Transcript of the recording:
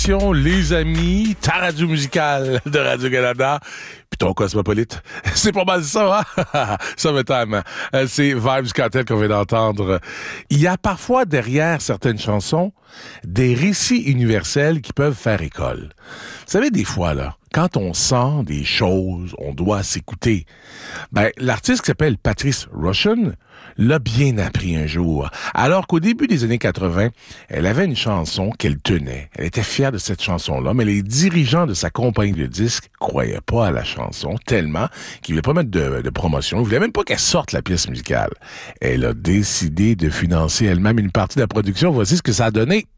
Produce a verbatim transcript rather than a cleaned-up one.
l'émission Les Amis, ta radio musicale de Radio-Canada, puis ton cosmopolite. C'est pas mal ça, hein? Summertime. C'est Vibes Cartel qu'on vient d'entendre. Il y a parfois derrière certaines chansons des récits universels qui peuvent faire école. Vous savez, des fois, là, quand on sent des choses, on doit s'écouter. Ben, l'artiste qui s'appelle Patrice Rushen l'a bien appris un jour. Alors qu'au début des années quatre-vingts, elle avait une chanson qu'elle tenait. Elle était fière de cette chanson-là, mais les dirigeants de sa compagnie de disques croyaient pas à la chanson tellement qu'ils voulaient pas mettre de, de promotion. Ils voulaient même pas qu'elle sorte la pièce musicale. Elle a décidé de financer elle-même une partie de la production. Voici ce que ça a donné.